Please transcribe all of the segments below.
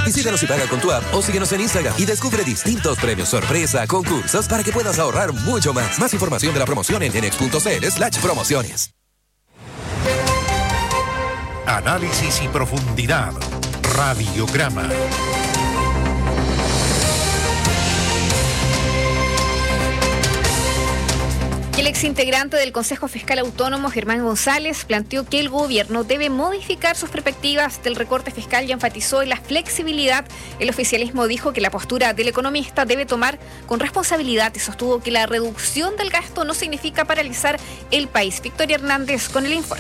Visítanos y paga con tu app o síguenos en Instagram y descubre distintos premios sorpresa, concursos para que puedas ahorrar mucho más. Más información de la promoción en enex.cl/promociones. Análisis y profundidad. Radiograma. El exintegrante del Consejo Fiscal Autónomo, Germán González, planteó que el gobierno debe modificar sus perspectivas del recorte fiscal y enfatizó en la flexibilidad. El oficialismo dijo que la postura del economista debe tomar con responsabilidad y sostuvo que la reducción del gasto no significa paralizar el país. Victoria Hernández con el informe.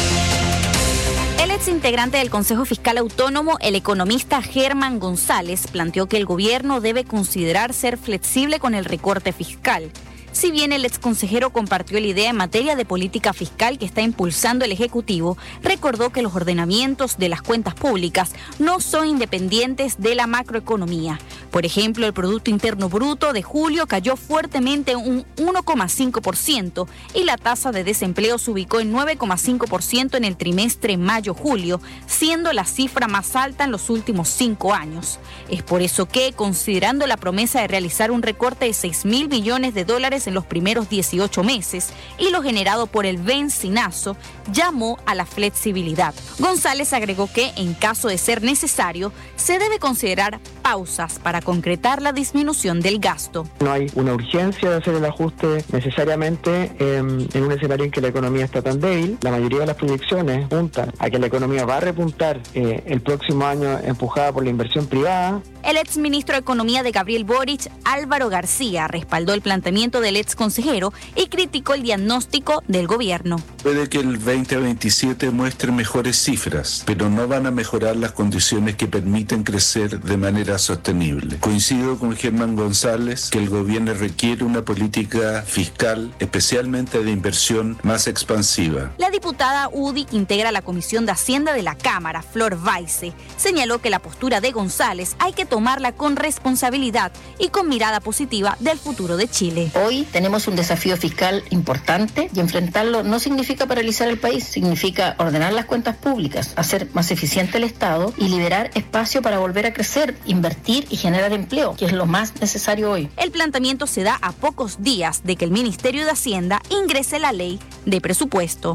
El exintegrante del Consejo Fiscal Autónomo, el economista Germán González, planteó que el gobierno debe considerar ser flexible con el recorte fiscal. Si bien el exconsejero compartió la idea en materia de política fiscal que está impulsando el Ejecutivo, recordó que los ordenamientos de las cuentas públicas no son independientes de la macroeconomía. Por ejemplo, el Producto Interno Bruto de julio cayó fuertemente un 1,5% y la tasa de desempleo se ubicó en 9,5% en el trimestre mayo-julio, siendo la cifra más alta en los últimos 5 años. Es por eso que, considerando la promesa de realizar un recorte de $6.000 billones en los primeros 18 meses y lo generado por el bencinazo, llamó a la flexibilidad. González agregó que, en caso de ser necesario, se debe considerar pausas para concretar la disminución del gasto. No hay una urgencia de hacer el ajuste necesariamente en un escenario en que la economía está tan débil. La mayoría de las proyecciones apuntan a que la economía va a repuntar el próximo año empujada por la inversión privada. El exministro de Economía de Gabriel Boric, Álvaro García, respaldó el planteamiento del exconsejero y criticó el diagnóstico del gobierno. Puede que el 2027 muestre mejores cifras, pero no van a mejorar las condiciones que permiten crecer de manera sostenible. Coincido con Germán González que el gobierno requiere una política fiscal, especialmente de inversión, más expansiva. La diputada UDI, que integra la Comisión de Hacienda de la Cámara, Flor Weisse, señaló que la postura de González hay que tomarla con responsabilidad y con mirada positiva del futuro de Chile. Hoy tenemos un desafío fiscal importante y enfrentarlo no significa paralizar el país, significa ordenar las cuentas públicas, hacer más eficiente el Estado y liberar espacio para volver a crecer, invertir y generar empleo, que es lo más necesario hoy. El planteamiento se da a pocos días de que el Ministerio de Hacienda ingrese la ley de presupuesto.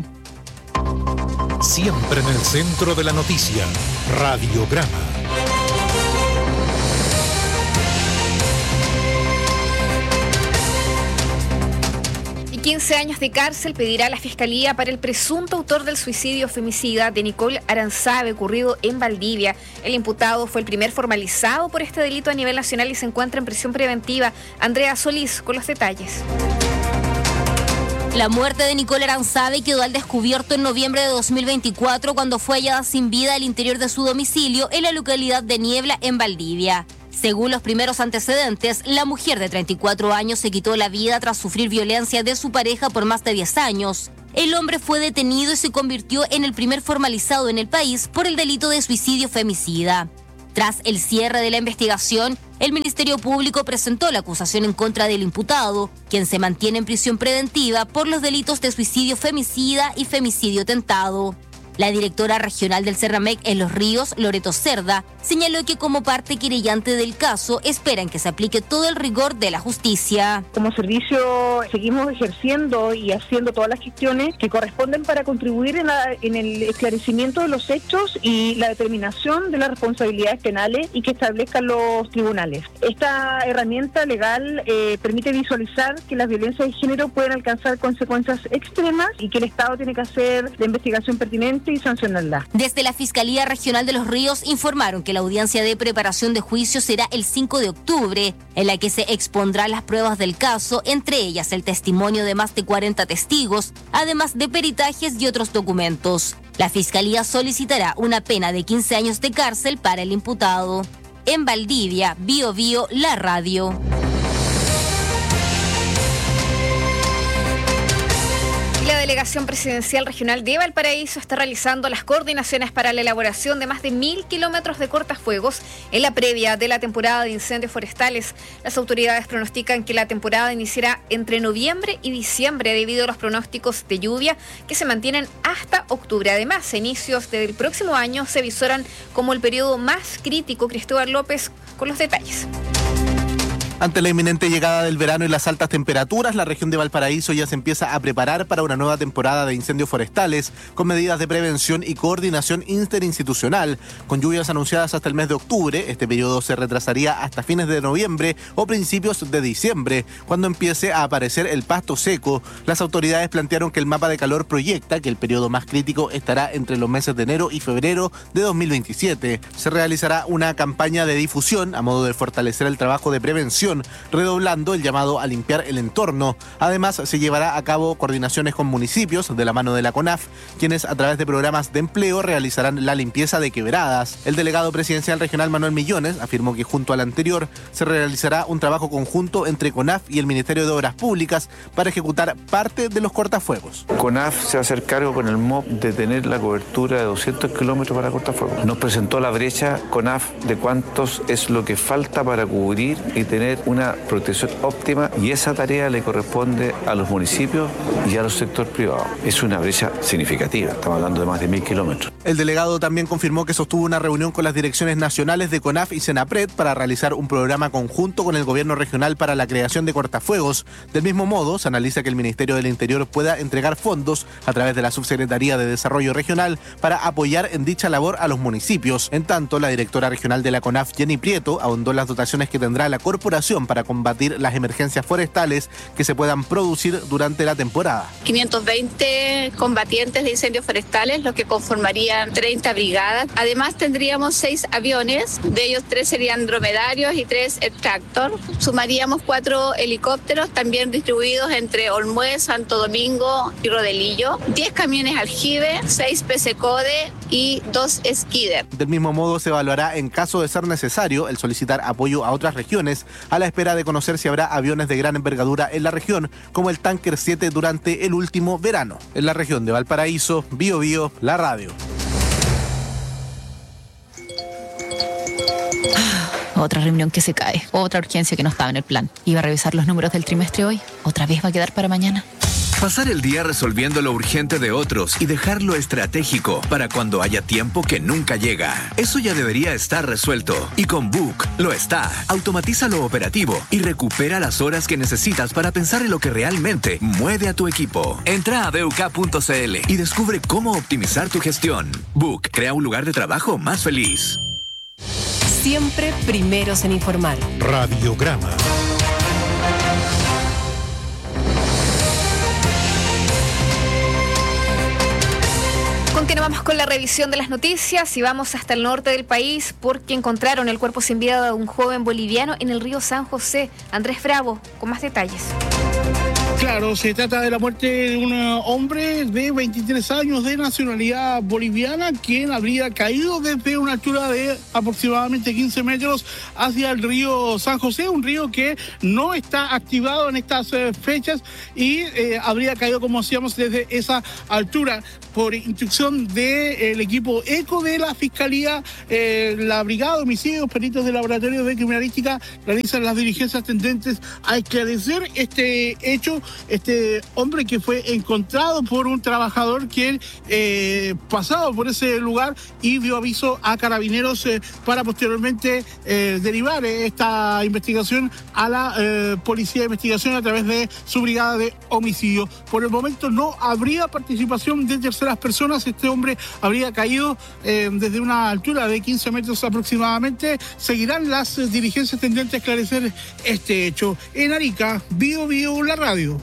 Siempre en el centro de la noticia, Radiograma. Y 15 años de cárcel pedirá la Fiscalía para el presunto autor del suicidio femicida de Nicole Aranzave ocurrido en Valdivia. El imputado fue el primer formalizado por este delito a nivel nacional y se encuentra en prisión preventiva. Andrea Solís con los detalles. La muerte de Nicole Aranzave quedó al descubierto en noviembre de 2024 cuando fue hallada sin vida al interior de su domicilio en la localidad de Niebla, en Valdivia. Según los primeros antecedentes, la mujer de 34 años se quitó la vida tras sufrir violencia de su pareja por más de 10 años. El hombre fue detenido y se convirtió en el primer formalizado en el país por el delito de suicidio femicida. Tras el cierre de la investigación, el Ministerio Público presentó la acusación en contra del imputado, quien se mantiene en prisión preventiva por los delitos de suicidio femicida y femicidio tentado. La directora regional del Cerramec en Los Ríos, Loreto Cerda, señaló que como parte querellante del caso esperan que se aplique todo el rigor de la justicia. Como servicio seguimos ejerciendo y haciendo todas las gestiones que corresponden para contribuir en el esclarecimiento de los hechos y la determinación de las responsabilidades penales y que establezcan los tribunales. Esta herramienta legal permite visualizar que las violencias de género pueden alcanzar consecuencias extremas y que el Estado tiene que hacer la investigación pertinente y sancionarla. Desde la Fiscalía Regional de Los Ríos informaron que la audiencia de preparación de juicio será el 5 de octubre, en la que se expondrán las pruebas del caso, entre ellas el testimonio de más de 40 testigos, además de peritajes y otros documentos. La Fiscalía solicitará una pena de 15 años de cárcel para el imputado. En Valdivia, Bio Bio, la radio. La Delegación Presidencial Regional de Valparaíso está realizando las coordinaciones para la elaboración de más de 1.000 kilómetros de cortafuegos en la previa de la temporada de incendios forestales. Las autoridades pronostican que la temporada iniciará entre noviembre y diciembre debido a los pronósticos de lluvia que se mantienen hasta octubre. Además, a inicios del próximo año se visoran como el periodo más crítico. Cristóbal López con los detalles. Ante la inminente llegada del verano y las altas temperaturas, la región de Valparaíso ya se empieza a preparar para una nueva temporada de incendios forestales con medidas de prevención y coordinación interinstitucional. Con lluvias anunciadas hasta el mes de octubre, este periodo se retrasaría hasta fines de noviembre o principios de diciembre, cuando empiece a aparecer el pasto seco. Las autoridades plantearon que el mapa de calor proyecta que el periodo más crítico estará entre los meses de enero y febrero de 2027. Se realizará una campaña de difusión a modo de fortalecer el trabajo de prevención, redoblando el llamado a limpiar el entorno. Además, se llevará a cabo coordinaciones con municipios de la mano de la CONAF, quienes a través de programas de empleo realizarán la limpieza de quebradas. El delegado presidencial regional Manuel Millones afirmó que junto al anterior se realizará un trabajo conjunto entre CONAF y el Ministerio de Obras Públicas para ejecutar parte de los cortafuegos. CONAF se va a hacer cargo con el MOP de tener la cobertura de 200 kilómetros para cortafuegos. Nos presentó la brecha CONAF de cuántos es lo que falta para cubrir y tener una protección óptima, y esa tarea le corresponde a los municipios y a los sectores privados. Es una brecha significativa, estamos hablando de más de 1.000 kilómetros. El delegado también confirmó que sostuvo una reunión con las direcciones nacionales de CONAF y Senapred para realizar un programa conjunto con el gobierno regional para la creación de cortafuegos. Del mismo modo, se analiza que el Ministerio del Interior pueda entregar fondos a través de la Subsecretaría de Desarrollo Regional para apoyar en dicha labor a los municipios. En tanto, la directora regional de la CONAF, Jenny Prieto, ahondó en las dotaciones que tendrá la corporación para combatir las emergencias forestales que se puedan producir durante la temporada. 520 combatientes de incendios forestales, lo que conformarían 30 brigadas. Además tendríamos 6 aviones, de ellos 3 serían dromedarios y 3 tractor. Sumaríamos 4 helicópteros también distribuidos entre Olmué, Santo Domingo y Rodelillo, 10 camiones aljibe, 6 PC-Code y 2 Skidder. Del mismo modo, se evaluará en caso de ser necesario el solicitar apoyo a otras regiones, a la espera de conocer si habrá aviones de gran envergadura en la región, como el Tanker 7 durante el último verano. En la región de Valparaíso, Bio Bio, la radio. Otra reunión que se cae, otra urgencia que no estaba en el plan. Iba a revisar los números del trimestre hoy, otra vez va a quedar para mañana. Pasar el día resolviendo lo urgente de otros y dejar lo estratégico para cuando haya tiempo que nunca llega. Eso ya debería estar resuelto. Y con Book lo está. Automatiza lo operativo y recupera las horas que necesitas para pensar en lo que realmente mueve a tu equipo. Entra a BUK.cl y descubre cómo optimizar tu gestión. Book crea un lugar de trabajo más feliz. Siempre primeros en informar. Radiograma. Continuamos con la revisión de las noticias y vamos hasta el norte del país porque encontraron el cuerpo sin vida de un joven boliviano en el río San José. Andrés Bravo, con más detalles. Claro, se trata de la muerte de un hombre de 23 años de nacionalidad boliviana, quien habría caído desde una altura de aproximadamente 15 metros hacia el río San José, un río que no está activado en estas fechas y habría caído, como decíamos, desde esa altura. Por instrucción del equipo ECO de la Fiscalía, la Brigada de Homicidios, peritos del Laboratorio de Criminalística realizan las diligencias tendentes a esclarecer este hecho. Este hombre que fue encontrado por un trabajador que pasaba por ese lugar y dio aviso a carabineros para posteriormente derivar esta investigación a la Policía de Investigación a través de su Brigada de Homicidio. Por el momento no habría participación de terceras personas. Este hombre habría caído desde una altura de 15 metros aproximadamente. Seguirán las diligencias tendentes a esclarecer este hecho. En Arica, Bio Bio, la radio.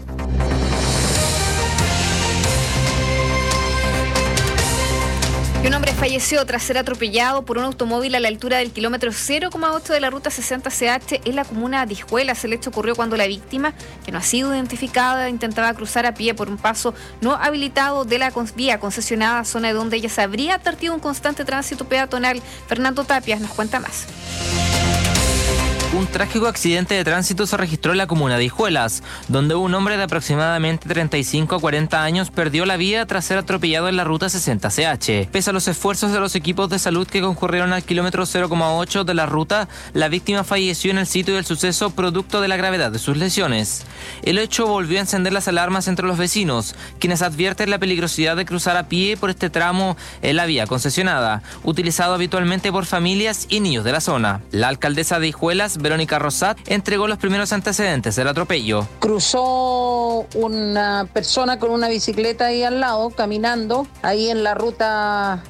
Y un hombre falleció tras ser atropellado por un automóvil a la altura del kilómetro 0,8 de la ruta 60CH en la comuna de Hijuelas. El hecho ocurrió cuando la víctima, que no ha sido identificada, intentaba cruzar a pie por un paso no habilitado de la vía concesionada, zona donde ella se habría advertido un constante tránsito peatonal. Fernando Tapias nos cuenta más. Un trágico accidente de tránsito se registró en la comuna de Hijuelas, donde un hombre de aproximadamente 35 a 40 años perdió la vida tras ser atropellado en la ruta 60CH. Pese a los esfuerzos de los equipos de salud que concurrieron al kilómetro 0,8 de la ruta, la víctima falleció en el sitio del suceso producto de la gravedad de sus lesiones. El hecho volvió a encender las alarmas entre los vecinos, quienes advierten la peligrosidad de cruzar a pie por este tramo en la vía concesionada, utilizado habitualmente por familias y niños de la zona. La alcaldesa de Hijuelas, Verónica Rosat, entregó los primeros antecedentes del atropello. Cruzó una persona con una bicicleta ahí al lado, caminando, ahí en la ruta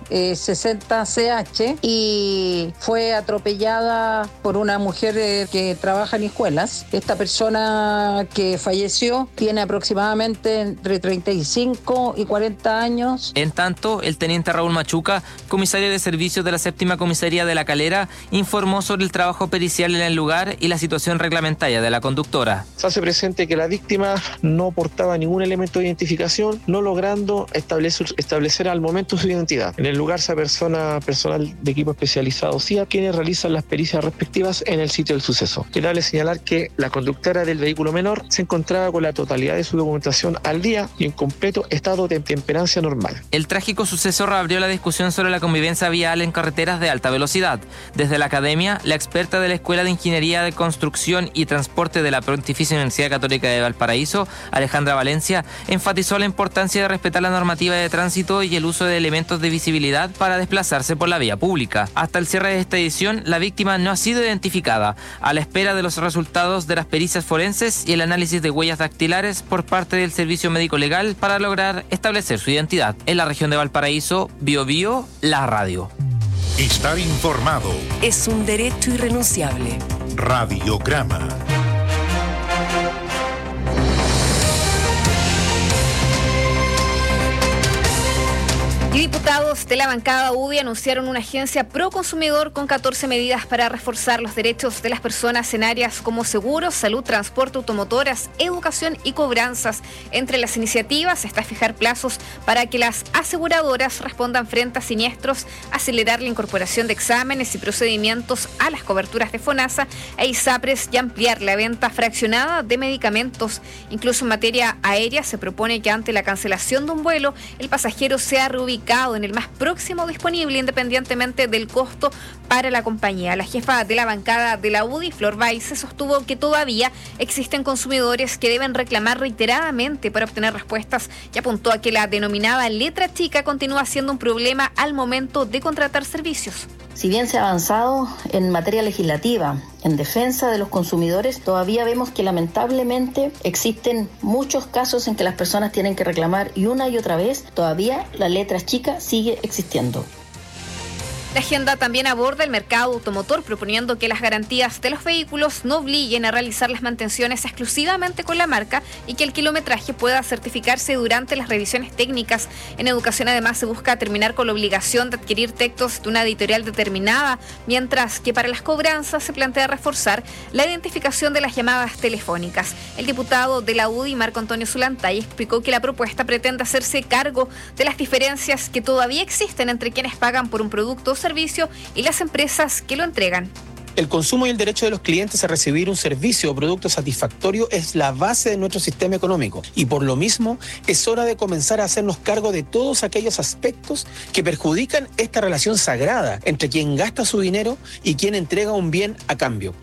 60CH, y fue atropellada por una mujer que trabaja en Hijuelas. Esta persona que falleció tiene aproximadamente entre 35 y 40 años. En tanto, el teniente Raúl Machuca, comisario de servicios de la 7ª Comisaría de La Calera, informó sobre el trabajo pericial en el lugar y la situación reglamentaria de la conductora. Se hace presente que la víctima no portaba ningún elemento de identificación, no logrando establecer al momento su identidad. En el lugar se apersona personal de equipo especializado CIA, quienes realizan las pericias respectivas en el sitio del suceso. Querable señalar que la conductora del vehículo menor se encontraba con la totalidad de su documentación al día y en completo estado de temperancia normal. El trágico suceso reabrió la discusión sobre la convivencia vial en carreteras de alta velocidad. Desde la academia, la experta de la Escuela de Ingeniería de Construcción y Transporte de la Pontificia Universidad Católica de Valparaíso, Alejandra Valencia, enfatizó la importancia de respetar la normativa de tránsito y el uso de elementos de visibilidad para desplazarse por la vía pública. Hasta el cierre de esta edición, la víctima no ha sido identificada, a la espera de los resultados de las pericias forenses y el análisis de huellas dactilares por parte del Servicio Médico Legal para lograr establecer su identidad. En la región de Valparaíso, BioBio, la radio. Estar informado es un derecho irrenunciable. Radiograma. Y diputados de la bancada UDI anunciaron una agencia pro consumidor con 14 medidas para reforzar los derechos de las personas en áreas como seguros, salud, transporte, automotoras, educación y cobranzas. Entre las iniciativas está fijar plazos para que las aseguradoras respondan frente a siniestros, acelerar la incorporación de exámenes y procedimientos a las coberturas de FONASA e ISAPRES y ampliar la venta fraccionada de medicamentos. Incluso en materia aérea se propone que ante la cancelación de un vuelo, el pasajero sea reubicado en el más próximo disponible independientemente del costo para la compañía. La jefa de la bancada de la UDI, Flor Baize, sostuvo que todavía existen consumidores que deben reclamar reiteradamente para obtener respuestas y apuntó a que la denominada letra chica continúa siendo un problema al momento de contratar servicios. Si bien se ha avanzado en materia legislativa en defensa de los consumidores, todavía vemos que lamentablemente existen muchos casos en que las personas tienen que reclamar y una y otra vez todavía la letra chica sigue existiendo. La agenda también aborda el mercado automotor, proponiendo que las garantías de los vehículos no obliguen a realizar las mantenciones exclusivamente con la marca y que el kilometraje pueda certificarse durante las revisiones técnicas. En educación, además, se busca terminar con la obligación de adquirir textos de una editorial determinada, mientras que para las cobranzas se plantea reforzar la identificación de las llamadas telefónicas. El diputado de la UDI, Marco Antonio Zulantay, explicó que la propuesta pretende hacerse cargo de las diferencias que todavía existen entre quienes pagan por un producto o servicio y las empresas que lo entregan. El consumo y el derecho de los clientes a recibir un servicio o producto satisfactorio es la base de nuestro sistema económico y por lo mismo es hora de comenzar a hacernos cargo de todos aquellos aspectos que perjudican esta relación sagrada entre quien gasta su dinero y quien entrega un bien a cambio.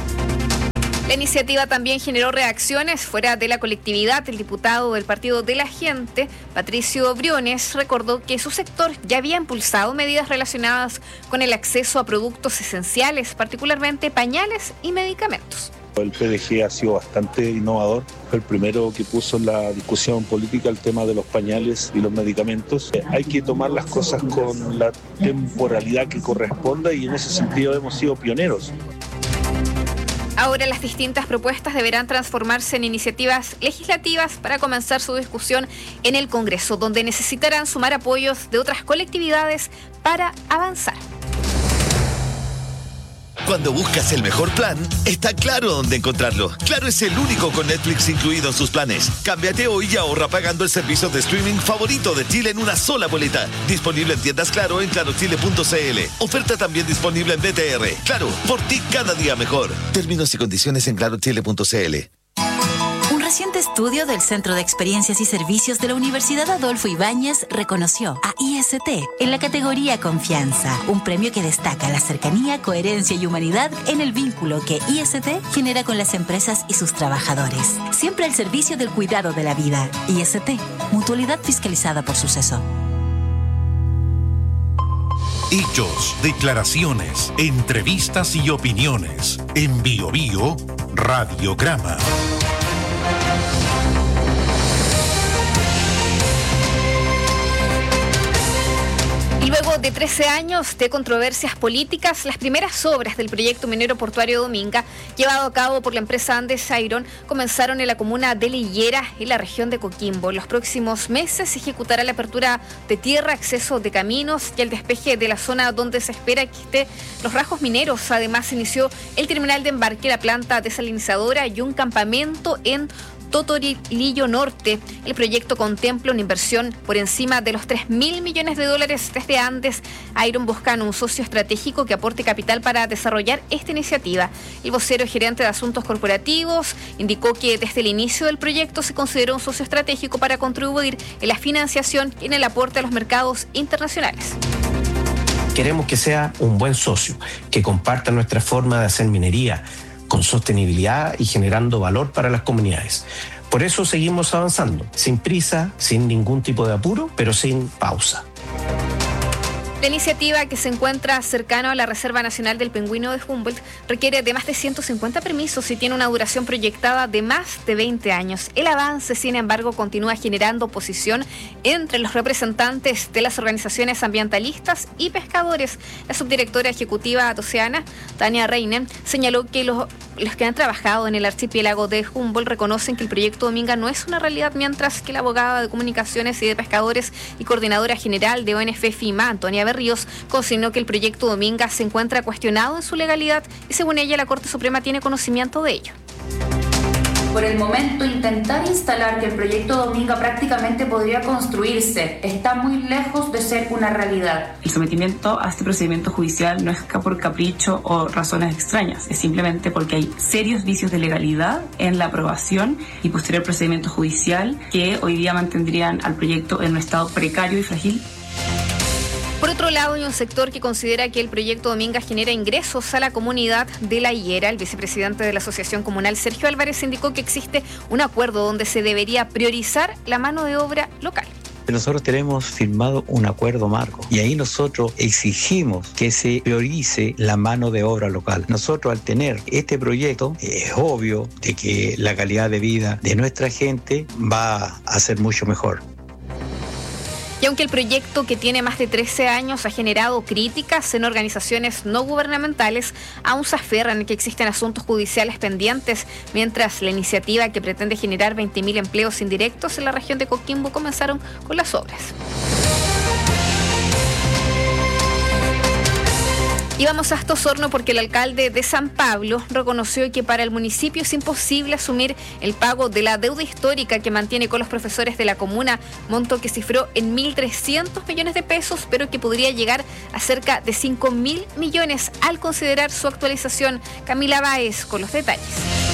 La iniciativa también generó reacciones fuera de la colectividad. El diputado del Partido de la Gente, Patricio Briones, recordó que su sector ya había impulsado medidas relacionadas con el acceso a productos esenciales, particularmente pañales y medicamentos. El PDG ha sido bastante innovador, fue el primero que puso en la discusión política el tema de los pañales y los medicamentos. Hay que tomar las cosas con la temporalidad que corresponda y en ese sentido hemos sido pioneros. Ahora las distintas propuestas deberán transformarse en iniciativas legislativas para comenzar su discusión en el Congreso, donde necesitarán sumar apoyos de otras colectividades para avanzar. Cuando buscas el mejor plan, está Claro dónde encontrarlo. Claro es el único con Netflix incluido en sus planes. Cámbiate hoy y ahorra pagando el servicio de streaming favorito de Chile en una sola boleta. Disponible en tiendas Claro en clarochile.cl. Oferta también disponible en BTR. Claro, por ti cada día mejor. Términos y condiciones en clarochile.cl. Un reciente estudio del Centro de Experiencias y Servicios de la Universidad Adolfo Ibáñez reconoció a IST en la categoría Confianza, un premio que destaca la cercanía, coherencia y humanidad en el vínculo que IST genera con las empresas y sus trabajadores. Siempre al servicio del cuidado de la vida. IST, mutualidad fiscalizada por Suceso. Hechos, declaraciones, entrevistas y opiniones. En Bio Bio, Radiograma. Y luego de 13 años de controversias políticas, las primeras obras del proyecto minero portuario Dominga, llevado a cabo por la empresa Andes Iron, comenzaron en la comuna de Lillera, en la región de Coquimbo. En los próximos meses se ejecutará la apertura de tierra, acceso de caminos y el despeje de la zona donde se espera que estén los rajos mineros. Además, se inició el terminal de embarque, la planta desalinizadora y un campamento en Totorilillo Norte. El proyecto contempla una inversión por encima de los $3.000 millones. Desde Andes Iron buscan un socio estratégico que aporte capital para desarrollar esta iniciativa. El vocero gerente de Asuntos Corporativos indicó que desde el inicio del proyecto se consideró un socio estratégico para contribuir en la financiación y en el aporte a los mercados internacionales. Queremos que sea un buen socio, que comparta nuestra forma de hacer minería con sostenibilidad y generando valor para las comunidades. Por eso seguimos avanzando, sin prisa, sin ningún tipo de apuro, pero sin pausa. La iniciativa, que se encuentra cercano a la Reserva Nacional del Pingüino de Humboldt, requiere de más de 150 permisos y tiene una duración proyectada de más de 20 años. El avance, sin embargo, continúa generando oposición entre los representantes de las organizaciones ambientalistas y pescadores. La subdirectora ejecutiva de Oceana, Tania Reinen, señaló que los que han trabajado en el archipiélago de Humboldt reconocen que el proyecto Dominga no es una realidad, mientras que la abogada de comunicaciones y de pescadores y coordinadora general de ONF-FIMA, Antonia Berríos, consignó que el proyecto Dominga se encuentra cuestionado en su legalidad y, según ella, la Corte Suprema tiene conocimiento de ello. Por el momento, intentar instalar que el proyecto Dominga prácticamente podría construirse está muy lejos de ser una realidad. El sometimiento a este procedimiento judicial no es por capricho o razones extrañas, es simplemente porque hay serios vicios de legalidad en la aprobación y posterior procedimiento judicial que hoy día mantendrían al proyecto en un estado precario y frágil. Por otro lado, hay un sector que considera que el proyecto Dominga genera ingresos a la comunidad de La Higuera. El vicepresidente de la Asociación Comunal, Sergio Álvarez, indicó que existe un acuerdo donde se debería priorizar la mano de obra local. Nosotros tenemos firmado un acuerdo marco y ahí nosotros exigimos que se priorice la mano de obra local. Nosotros, al tener este proyecto, es obvio de que la calidad de vida de nuestra gente va a ser mucho mejor. Y aunque el proyecto, que tiene más de 13 años, ha generado críticas en organizaciones no gubernamentales, aún se aferran en que existen asuntos judiciales pendientes, mientras la iniciativa, que pretende generar 20.000 empleos indirectos en la región de Coquimbo, comenzaron con las obras. Y vamos hasta Osorno porque el alcalde de San Pablo reconoció que para el municipio es imposible asumir el pago de la deuda histórica que mantiene con los profesores de la comuna, monto que cifró en 1.300 millones de pesos, pero que podría llegar a cerca de 5.000 millones al considerar su actualización. Camila Báez con los detalles.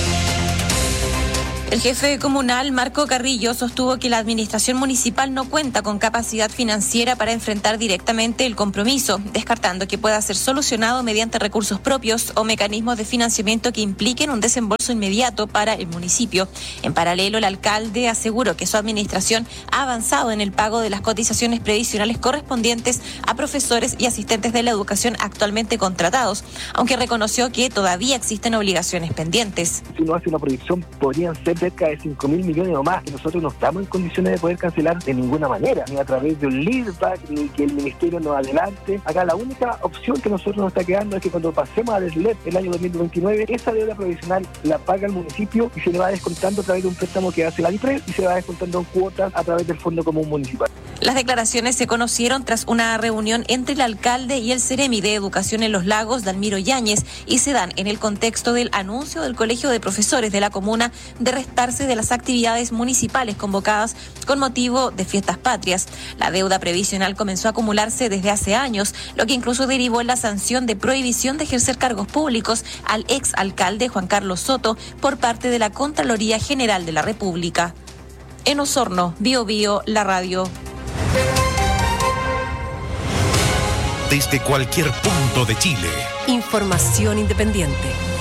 El jefe comunal, Marco Carrillo, sostuvo que la administración municipal no cuenta con capacidad financiera para enfrentar directamente el compromiso, descartando que pueda ser solucionado mediante recursos propios o mecanismos de financiamiento que impliquen un desembolso inmediato para el municipio. En paralelo, el alcalde aseguró que su administración ha avanzado en el pago de las cotizaciones previsionales correspondientes a profesores y asistentes de la educación actualmente contratados, aunque reconoció que todavía existen obligaciones pendientes. Si uno hace una proyección, podrían ser cerca de 5.000 millones o más, que nosotros no estamos en condiciones de poder cancelar de ninguna manera, ni a través de un leaseback, ni que el ministerio nos adelante. Acá la única opción que nosotros nos está quedando es que cuando pasemos al SLEP el año 2029, esa deuda provisional la paga el municipio y se le va descontando a través de un préstamo que hace la DIPRES y se va descontando en cuotas a través del Fondo Común Municipal. Las declaraciones se conocieron tras una reunión entre el alcalde y el Ceremi de Educación en Los Lagos, Dalmiro Yáñez, y se dan en el contexto del anuncio del Colegio de Profesores de la comuna de restarse de las actividades municipales convocadas con motivo de fiestas patrias. La deuda previsional comenzó a acumularse desde hace años, lo que incluso derivó en la sanción de prohibición de ejercer cargos públicos al exalcalde Juan Carlos Soto por parte de la Contraloría General de la República. En Osorno, Bío Bío, la radio. Desde cualquier punto de Chile. Información independiente.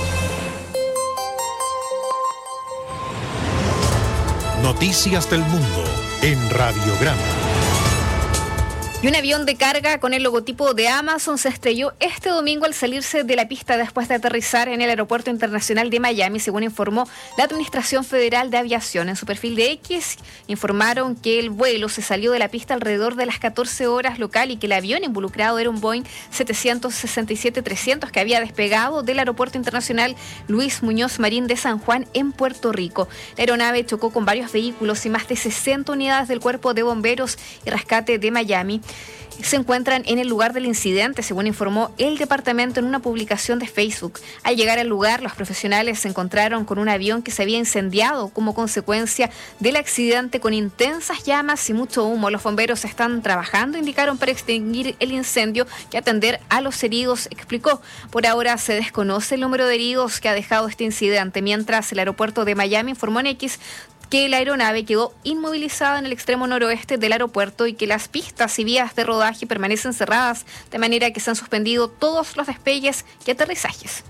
Noticias del mundo en Radiograma. Y un avión de carga con el logotipo de Amazon se estrelló este domingo al salirse de la pista después de aterrizar en el Aeropuerto Internacional de Miami, según informó la Administración Federal de Aviación. En su perfil de X informaron que el vuelo se salió de la pista alrededor de las 14 horas local y que el avión involucrado era un Boeing 767-300 que había despegado del Aeropuerto Internacional Luis Muñoz Marín de San Juan en Puerto Rico. La aeronave chocó con varios vehículos y más de 60 unidades del Cuerpo de Bomberos y Rescate de Miami se encuentran en el lugar del incidente, según informó el departamento en una publicación de Facebook. Al llegar al lugar, los profesionales se encontraron con un avión que se había incendiado como consecuencia del accidente con intensas llamas y mucho humo. Los bomberos están trabajando, indicaron, para extinguir el incendio y atender a los heridos, explicó. Por ahora se desconoce el número de heridos que ha dejado este incidente, mientras el aeropuerto de Miami informó en X que la aeronave quedó inmovilizada en el extremo noroeste del aeropuerto y que las pistas y vías de rodaje permanecen cerradas, de manera que se han suspendido todos los despegues y aterrizajes.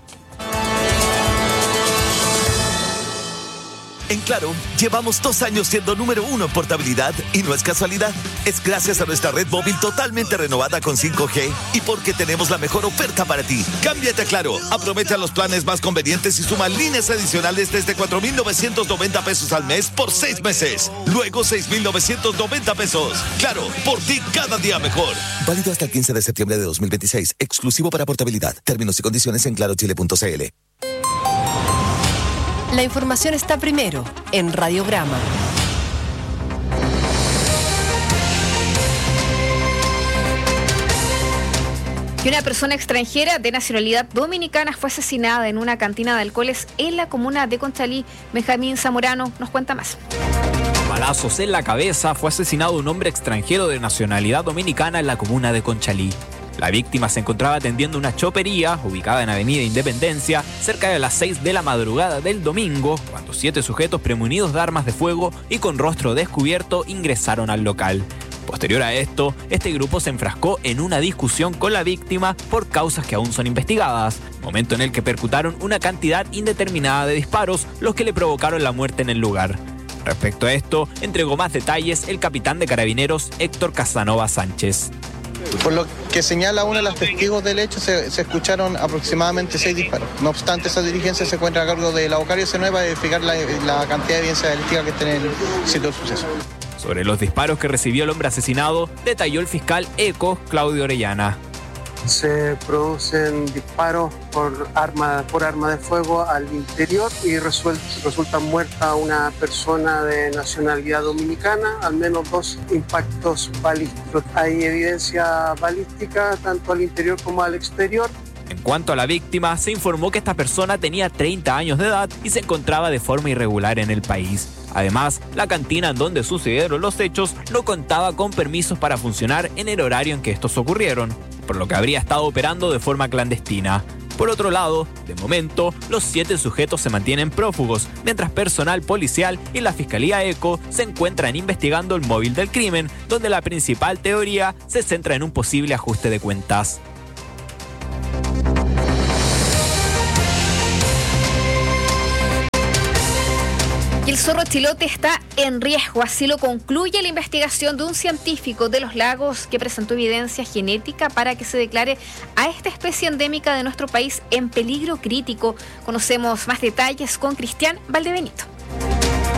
En Claro, llevamos 2 años siendo número 1 en portabilidad y no es casualidad. Es gracias a nuestra red móvil totalmente renovada con 5G y porque tenemos la mejor oferta para ti. Cámbiate a Claro, aprovecha los planes más convenientes y suma líneas adicionales desde 4,990 pesos al mes por 6 meses. Luego 6,990 pesos. Claro, por ti cada día mejor. Válido hasta el 15 de septiembre de 2026. Exclusivo para portabilidad. Términos y condiciones en clarochile.cl. La información está primero en Radiograma. Y una persona extranjera de nacionalidad dominicana fue asesinada en una cantina de alcoholes en la comuna de Conchalí. Benjamín Zamorano nos cuenta más. Balazos en la cabeza fue asesinado un hombre extranjero de nacionalidad dominicana en la comuna de Conchalí. La víctima se encontraba atendiendo una chopería ubicada en Avenida Independencia cerca de las 6 de la madrugada del domingo, cuando 7 sujetos premunidos de armas de fuego y con rostro descubierto ingresaron al local. Posterior a esto, este grupo se enfrascó en una discusión con la víctima por causas que aún son investigadas, momento en el que percutaron una cantidad indeterminada de disparos, los que le provocaron la muerte en el lugar. Respecto a esto, entregó más detalles el capitán de Carabineros Héctor Casanova Sánchez. Por lo que señala uno de los testigos del hecho, se escucharon aproximadamente 6 disparos. No obstante, esa diligencia se encuentra a cargo de la Bocario C9 para verificar la cantidad de evidencia delictiva que está en el sitio del suceso. Sobre los disparos que recibió el hombre asesinado, detalló el fiscal ECO, Claudio Orellana. Se producen disparos por arma de fuego al interior y resulta muerta una persona de nacionalidad dominicana, al menos 2 impactos balísticos. Hay evidencia balística tanto al interior como al exterior. En cuanto a la víctima, se informó que esta persona tenía 30 años de edad y se encontraba de forma irregular en el país. Además, la cantina en donde sucedieron los hechos no contaba con permisos para funcionar en el horario en que estos ocurrieron, por lo que habría estado operando de forma clandestina. Por otro lado, de momento, los 7 sujetos se mantienen prófugos, mientras personal policial y la Fiscalía ECO se encuentran investigando el móvil del crimen, donde la principal teoría se centra en un posible ajuste de cuentas. El zorro chilote está en riesgo, así lo concluye la investigación de un científico de Los Lagos que presentó evidencia genética para que se declare a esta especie endémica de nuestro país en peligro crítico. Conocemos más detalles con Cristian Valdebenito.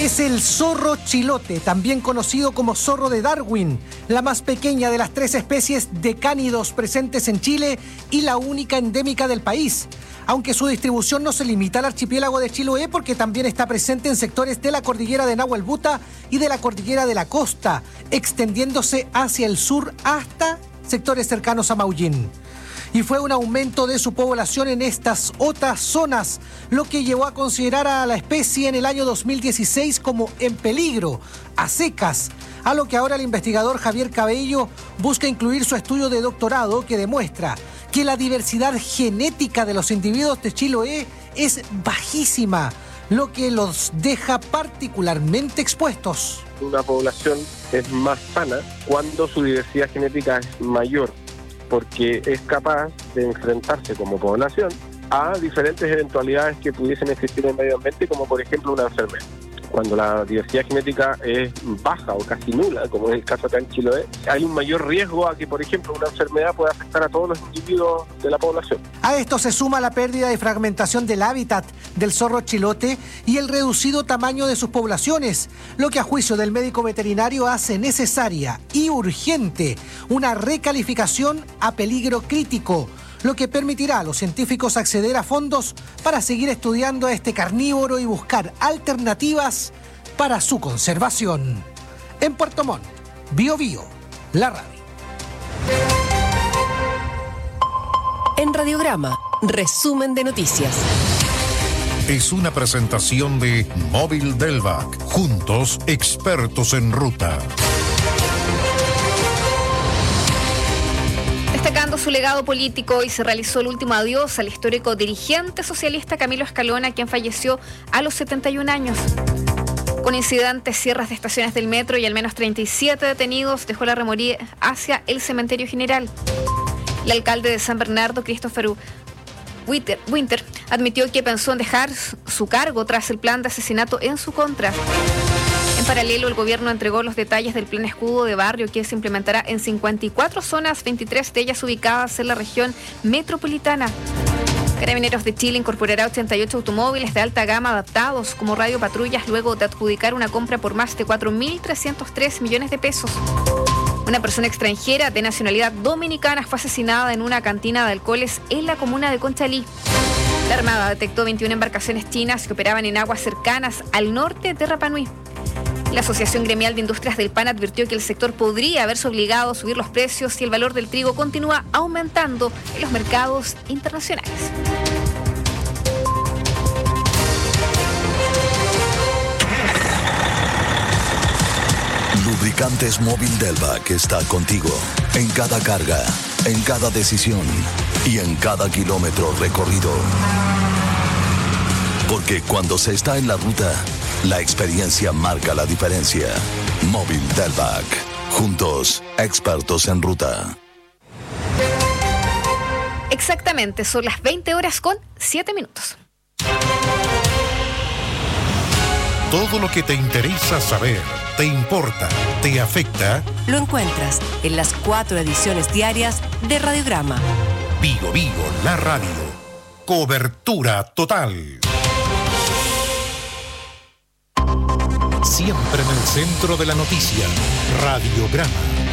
es el zorro chilote, también conocido como zorro de Darwin, la más pequeña de las 3 especies de cánidos presentes en Chile y la única endémica del país. Aunque su distribución no se limita al archipiélago de Chiloé, porque también está presente en sectores de la cordillera de Nahuelbuta y de la cordillera de la Costa, extendiéndose hacia el sur hasta sectores cercanos a Maullín. Y fue un aumento de su población en estas otras zonas lo que llevó a considerar a la especie en el año 2016 como en peligro, a secas, a lo que ahora el investigador Javier Cabello busca incluir su estudio de doctorado que demuestra que la diversidad genética de los individuos de Chiloé es bajísima, lo que los deja particularmente expuestos. Una población es más sana cuando su diversidad genética es mayor, porque es capaz de enfrentarse como población a diferentes eventualidades que pudiesen existir en el medio ambiente, como por ejemplo una enfermedad. Cuando la diversidad genética es baja o casi nula, como es el caso acá en Chiloé, hay un mayor riesgo a que, por ejemplo, una enfermedad pueda afectar a todos los individuos de la población. A esto se suma la pérdida y fragmentación del hábitat del zorro chilote y el reducido tamaño de sus poblaciones, lo que a juicio del médico veterinario hace necesaria y urgente una recalificación a peligro crítico, lo que permitirá a los científicos acceder a fondos para seguir estudiando a este carnívoro y buscar alternativas para su conservación. En Puerto Montt, Bio Bio, la radio. En Radiograma, resumen de noticias. Es una presentación de Móvil Delvac. Juntos, expertos en ruta. Destacando su legado político, hoy se realizó el último adiós al histórico dirigente socialista Camilo Escalona, quien falleció a los 71 años. Con incidentes, cierres de estaciones del metro y al menos 37 detenidos, dejó la remoría hacia el cementerio general. El alcalde de San Bernardo, Christopher Winter, admitió que pensó en dejar su cargo tras el plan de asesinato en su contra. En paralelo, el gobierno entregó los detalles del plan escudo de barrio que se implementará en 54 zonas, 23 de ellas ubicadas en la región metropolitana. Carabineros de Chile incorporará 88 automóviles de alta gama adaptados como radiopatrullas luego de adjudicar una compra por más de 4.303 millones de pesos. Una persona extranjera de nacionalidad dominicana fue asesinada en una cantina de alcoholes en la comuna de Conchalí. La Armada detectó 21 embarcaciones chinas que operaban en aguas cercanas al norte de Rapa Nui. La Asociación Gremial de Industrias del Pan advirtió que el sector podría verse obligado a subir los precios si el valor del trigo continúa aumentando en los mercados internacionales. Lubricantes Móvil Delvac está contigo en cada carga, en cada decisión y en cada kilómetro recorrido. Porque cuando se está en la ruta, la experiencia marca la diferencia. Móvil Delvac. Juntos, expertos en ruta. Exactamente, son las 20:07. Todo lo que te interesa saber, te importa, te afecta. Lo encuentras en las 4 ediciones diarias de Radiograma. Bio Bio, la radio. Cobertura total. Siempre en el centro de la noticia. Radiograma.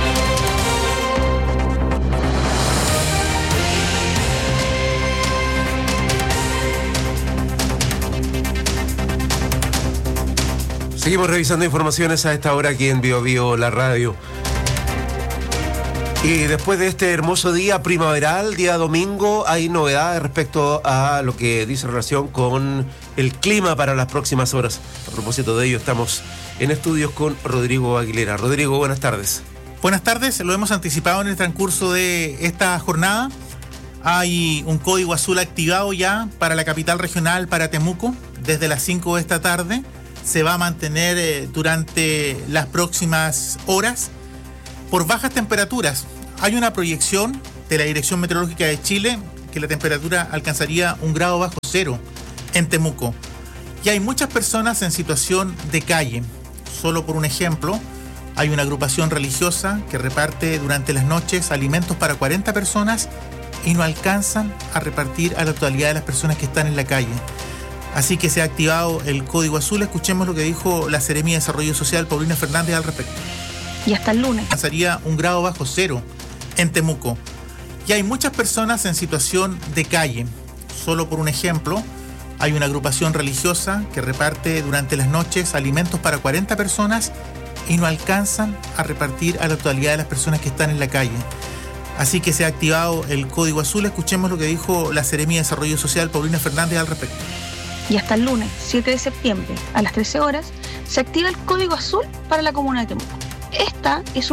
Seguimos revisando informaciones a esta hora aquí en Bio Bio, la radio. Y después de este hermoso día primaveral, día domingo, hay novedades respecto a lo que dice relación con el clima para las próximas horas. A propósito de ello, estamos en estudios con Rodrigo Aguilera. Rodrigo, buenas tardes. Buenas tardes, lo hemos anticipado en el transcurso de esta jornada. Hay un código azul activado ya para la capital regional, para Temuco, desde las 5 de esta tarde. Se va a mantener durante las próximas horas por bajas temperaturas. Hay una proyección de la Dirección Meteorológica de Chile que la temperatura alcanzaría 1 grado bajo cero en Temuco. Y hay muchas personas en situación de calle. Solo por un ejemplo, hay una agrupación religiosa que reparte durante las noches alimentos para 40 personas y no alcanzan a repartir a la totalidad de las personas que están en la calle. Así que se ha activado el código azul. Escuchemos lo que dijo la Seremía de Desarrollo Social, Paulina Fernández, al respecto. Y hasta el lunes. Pasaría un grado bajo cero en Temuco. Y hay muchas personas en situación de calle. Solo por un ejemplo, hay una agrupación religiosa que reparte durante las noches alimentos para 40 personas y no alcanzan a repartir a la totalidad de las personas que están en la calle. Así que se ha activado el código azul. Escuchemos lo que dijo la Seremía de Desarrollo Social, Paulina Fernández, al respecto. Y hasta el lunes 7 de septiembre a las 13 horas se activa el código azul para la comuna de Temuco. Esta es